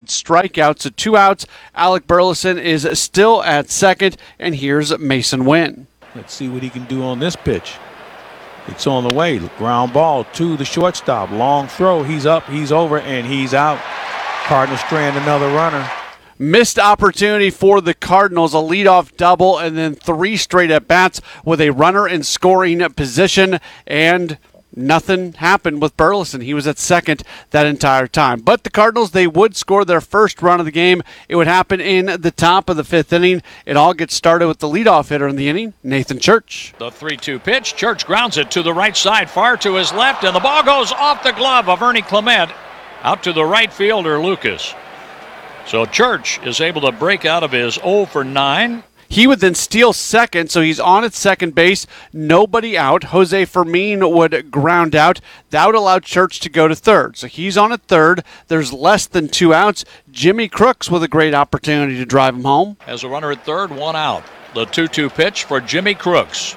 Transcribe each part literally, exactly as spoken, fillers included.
would strike out. So two outs. Alec Burleson is still at second, and here's Mason Wynn. Let's see what he can do on this pitch. It's on the way. Ground ball to the shortstop. Long throw. He's up, he's over, and he's out. Cardinals strand another runner. Missed opportunity for the Cardinals, a leadoff double, and then three straight at-bats with a runner in scoring position, and nothing happened with Burleson. He was at second that entire time. But the Cardinals, they would score their first run of the game. It would happen in the top of the fifth inning. It all gets started with the leadoff hitter in the inning, Nathan Church. The three two pitch. Church grounds it to the right side, far to his left, and the ball goes off the glove of Ernie Clement out to the right fielder, Lucas. So Church is able to break out of his oh for nine. He would then steal second, so he's on at second base, nobody out. Jose Fermin would ground out. That would allow Church to go to third. So he's on at third. There's less than two outs. Jimmy Crooks with a great opportunity to drive him home. As a runner at third, one out. The two two pitch for Jimmy Crooks.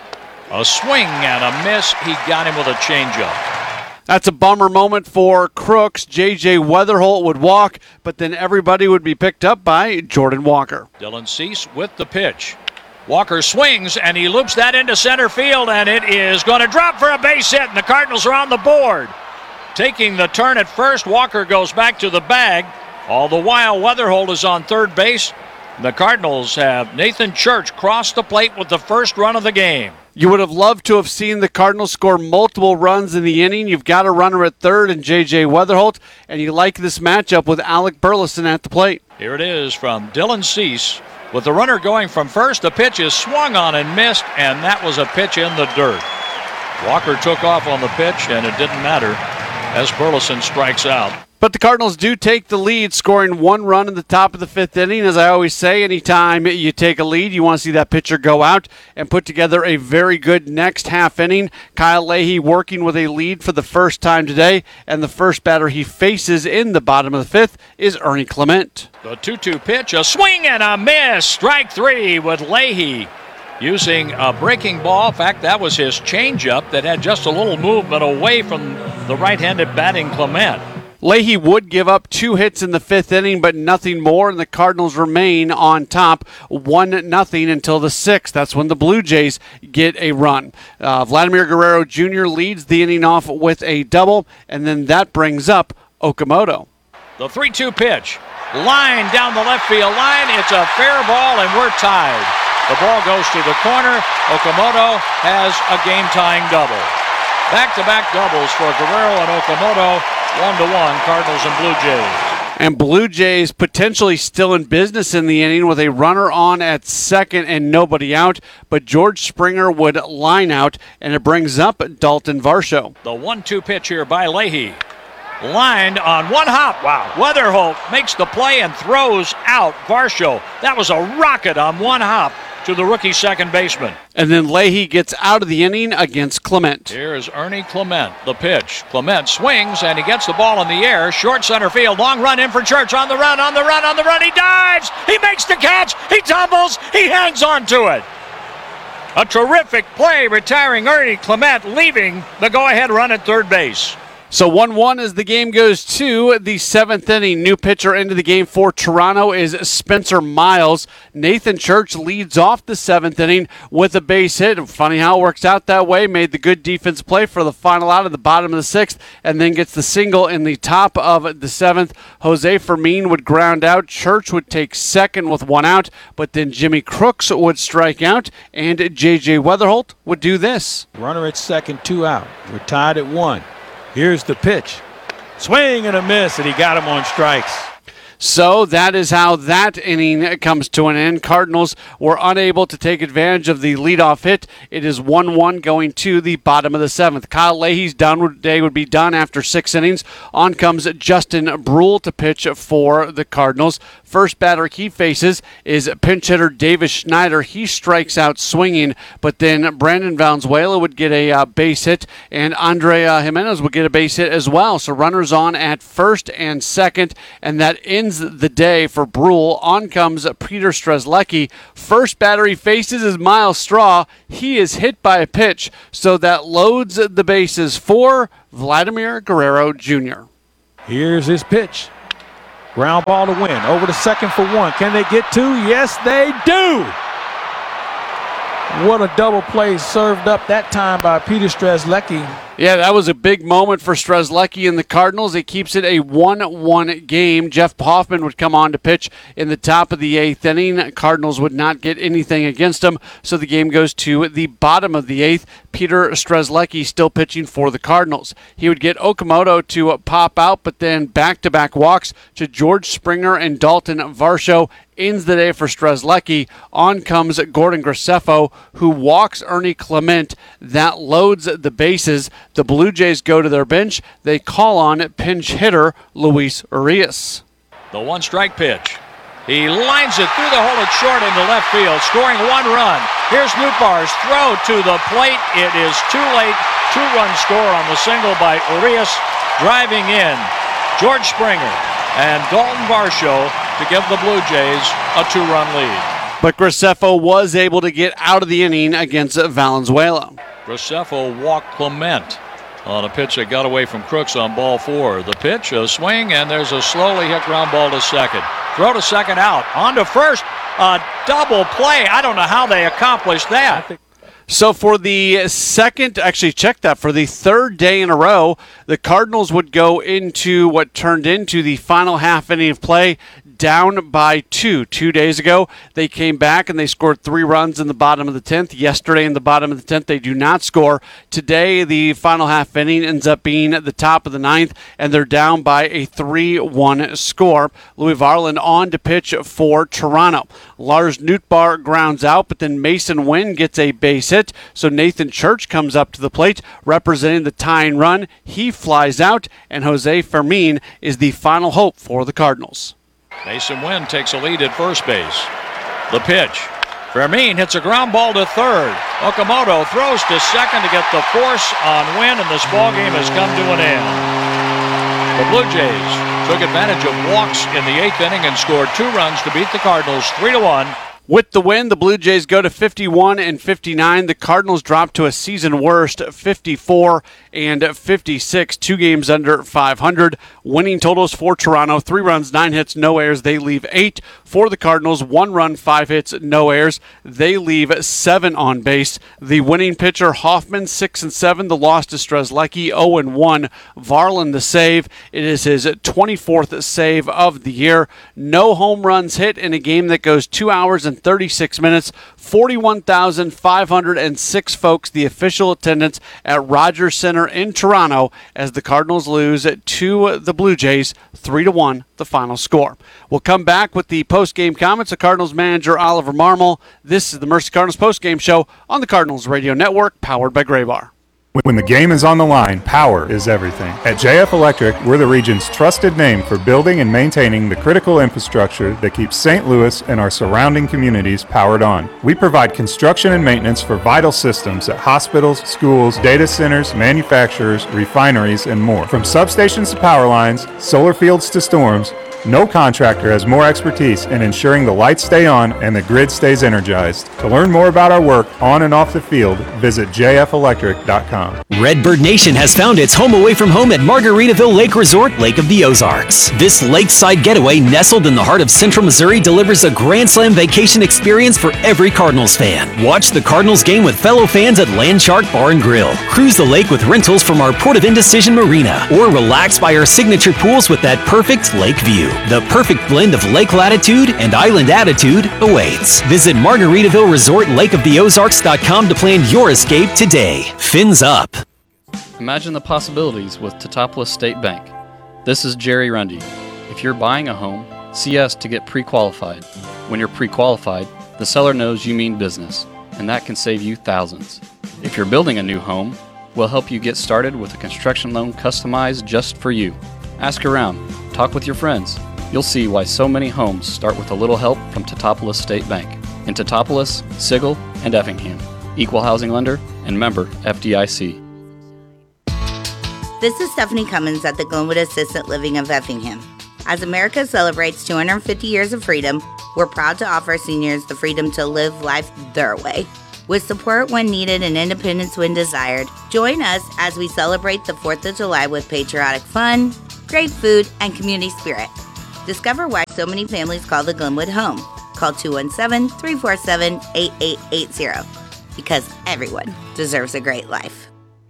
A swing and a miss. He got him with a changeup. That's a bummer moment for Crooks. J J Weatherholt would walk, but then everybody would be picked up by Jordan Walker. Dylan Cease with the pitch. Walker swings, and he loops that into center field, and it is going to drop for a base hit, and the Cardinals are on the board. Taking the turn at first, Walker goes back to the bag. All the while, Weatherholt is on third base. The Cardinals have Nathan Church cross the plate with the first run of the game. You would have loved to have seen the Cardinals score multiple runs in the inning. You've got a runner at third and J J Weatherholt, and you like this matchup with Alec Burleson at the plate. Here it is from Dylan Cease. With the runner going from first, the pitch is swung on and missed, and that was a pitch in the dirt. Walker took off on the pitch, and it didn't matter as Burleson strikes out. But the Cardinals do take the lead, scoring one run in the top of the fifth inning. As I always say, anytime you take a lead, you want to see that pitcher go out and put together a very good next half inning. Kyle Leahy working with a lead for the first time today, and the first batter he faces in the bottom of the fifth is Ernie Clement. The two two pitch, a swing and a miss. Strike three with Leahy using a breaking ball. In fact, that was his changeup that had just a little movement away from the right-handed batting Clement. Leahy would give up two hits in the fifth inning, but nothing more, and the Cardinals remain on top one nothing until the sixth. That's when the Blue Jays get a run. Uh, Vladimir Guerrero Junior leads the inning off with a double, and then that brings up Okamoto. The three two pitch. Line down the left field line. It's a fair ball, and we're tied. The ball goes to the corner. Okamoto has a game-tying double. Back-to-back doubles for Guerrero and Okamoto. One to one, Cardinals and Blue Jays. And Blue Jays potentially still in business in the inning with a runner on at second and nobody out. But George Springer would line out, and it brings up Dalton Varsho. The one two pitch here by Leahy. Lined on one hop. Wow. Weatherholt makes the play and throws out Varsho. That was a rocket on one hop to the rookie second baseman. And then Leahy gets out of the inning against Clement. Here is Ernie Clement, the pitch. Clement swings, and he gets the ball in the air. Short center field, long run in for Church. On the run, on the run, on the run. He dives. He makes the catch. He tumbles. He hangs on to it. A terrific play retiring Ernie Clement, leaving the go-ahead run at third base. So one one as the game goes to the seventh inning. New pitcher into the game for Toronto is Spencer Miles. Nathan Church leads off the seventh inning with a base hit. Funny how it works out that way. Made the good defense play for the final out at the bottom of the sixth, and then gets the single in the top of the seventh. Jose Fermin would ground out. Church would take second with one out, but then Jimmy Crooks would strike out, and J J Weatherholt would do this. Runner at second, two out. We're tied at one. Here's the pitch. Swing and a miss, and he got him on strikes. So that is how that inning comes to an end. Cardinals were unable to take advantage of the leadoff hit. It is one one going to the bottom of the seventh. Kyle Leahy's done day would be done after six innings. On comes Justin Brule to pitch for the Cardinals. First batter he faces is pinch hitter Davis Schneider. He strikes out swinging, but then Brandon Valenzuela would get a uh, base hit, and Andrea Jimenez would get a base hit as well. So runners on at first and second, and that ends the day for Brule. On comes Peter Strzelecki. First batter he faces is Miles Straw. He is hit by a pitch, so that loads the bases for Vladimir Guerrero Junior Here's his pitch. Ground ball to win. Over to second for one. Can they get two? Yes, they do. What a double play served up that time by Peter Strzelecki. Yeah, that was a big moment for Strzelecki and the Cardinals. It keeps it a one one game. Jeff Hoffman would come on to pitch in the top of the eighth inning. Cardinals would not get anything against him, so the game goes to the bottom of the eighth. Peter Strzelecki still pitching for the Cardinals. He would get Okamoto to pop out, but then back-to-back walks to George Springer and Dalton Varsho. Ends the day for Strzelecki. On comes Gordon Graceffo, who walks Ernie Clement. That loads the bases. The Blue Jays go to their bench. They call on pinch hitter Luis Urias. The one-strike pitch. He lines it through the hole at short into left field, scoring one run. Here's Nootbaar's throw to the plate. It is too late. Two-run score on the single by Urias. Driving in George Springer and Dalton Varsho to give the Blue Jays a two-run lead. But Graceffo was able to get out of the inning against Valenzuela. Graceffo walked Clement on a pitch that got away from Crooks on ball four. The pitch, a swing, and there's a slowly hit ground ball to second. Throw to second out. On to first. A double play. I don't know how they accomplished that. So for the second, actually check that, for the third day in a row, the Cardinals would go into what turned into the final half inning of play down by two. Two days ago, they came back and they scored three runs in the bottom of the tenth. Yesterday in the bottom of the tenth, they do not score. Today, the final half inning ends up being at the top of the ninth, and they're down by a three one score. Louis Varland on to pitch for Toronto. Lars Nootbaar grounds out, but then Mason Wynn gets a base hit. So Nathan Church comes up to the plate representing the tying run. He flies out, and Jose Fermin is the final hope for the Cardinals. Mason Wynn takes a lead at first base. The pitch. Fermin hits a ground ball to third. Okamoto throws to second to get the force on Wynn, and this ball game has come to an end. The Blue Jays took advantage of walks in the eighth inning and scored two runs to beat the Cardinals three to one. With the win, the Blue Jays go to fifty-one and fifty-nine. The Cardinals drop to a season worst fifty-four and fifty-six, two games under five hundred. Winning totals for Toronto: three runs, nine hits, no errors. They leave eight. For the Cardinals, one run, five hits, no errors. They leave seven on base. The winning pitcher Hoffman, six and seven. The loss to Strzelecki, zero and one. Varland the save. It is his twenty-fourth save of the year. No home runs hit in a game that goes two hours and thirty-six minutes. forty-one thousand five hundred six folks, the official attendance at Rogers Center in Toronto, as the Cardinals lose to the Blue Jays, three to one, the final score. We'll come back with the post-game comments of Cardinals manager Oliver Marmol. This is the Mercy Cardinals post-game show on the Cardinals Radio Network, powered by Graybar. When the game is on the line, power is everything. At J F Electric, we're the region's trusted name for building and maintaining the critical infrastructure that keeps Saint Louis and our surrounding communities powered on. We provide construction and maintenance for vital systems at hospitals, schools, data centers, manufacturers, refineries, and more. From substations to power lines, solar fields to storms, no contractor has more expertise in ensuring the lights stay on and the grid stays energized. To learn more about our work on and off the field, visit j f electric dot com. Redbird Nation has found its home away from home at Margaritaville Lake Resort, Lake of the Ozarks. This lakeside getaway nestled in the heart of Central Missouri delivers a Grand Slam vacation experience for every Cardinals fan. Watch the Cardinals game with fellow fans at Landshark Bar and Grill. Cruise the lake with rentals from our Port of Indecision Marina, or relax by our signature pools with that perfect lake view. The perfect blend of lake latitude and island attitude awaits. Visit Margaritaville Resort Lake of the Ozarks dot com to plan your escape today. Fins up. Imagine the possibilities with Teutopolis State Bank. This is Jerry Rundy. If you're buying a home, see us to get pre-qualified. When you're pre-qualified, the seller knows you mean business, and that can save you thousands. If you're building a new home, we'll help you get started with a construction loan customized just for you. Ask around, talk with your friends. You'll see why so many homes start with a little help from Teutopolis State Bank. In Teutopolis, Sigel, and Effingham. Equal housing lender and member F D I C. This is Stephanie Cummins at the Glenwood Assisted Living of Effingham. As America celebrates two hundred fifty years of freedom, we're proud to offer seniors the freedom to live life their way. With support when needed and independence when desired, join us as we celebrate the fourth of July with patriotic fun, great food, and community spirit. Discover why so many families call the Glenwood home. Call two one seven, three four seven, eight eight eight zero because everyone deserves a great life.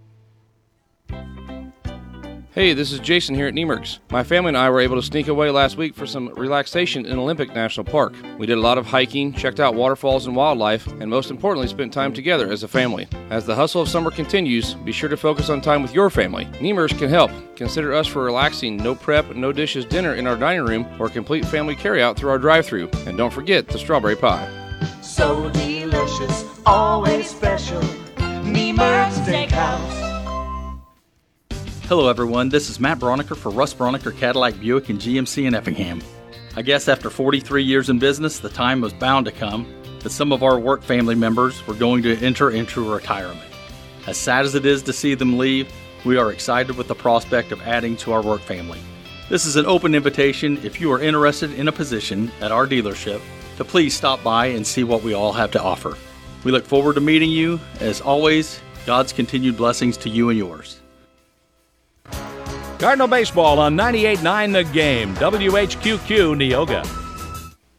Hey, this is Jason here at Nemerks. My family and I were able to sneak away last week for some relaxation in Olympic National Park. We did a lot of hiking, checked out waterfalls and wildlife, and most importantly, spent time together as a family. As the hustle of summer continues, be sure to focus on time with your family. Nemerks can help. Consider us for relaxing, no prep, no dishes dinner in our dining room, or complete family carryout through our drive-thru. And don't forget the strawberry pie. So delicious, always special. Nemerks Steakhouse. Hello everyone, this is Matt Broniker for Russ Broniker Cadillac Buick and G M C in Effingham. I guess after forty-three years in business, the time was bound to come that some of our work family members were going to enter into retirement. As sad as it is to see them leave, we are excited with the prospect of adding to our work family. This is an open invitation if you are interested in a position at our dealership to please stop by and see what we all have to offer. We look forward to meeting you. As always, God's continued blessings to you and yours. Cardinal Baseball on ninety-eight point nine The Game, W H Q Q Neoga.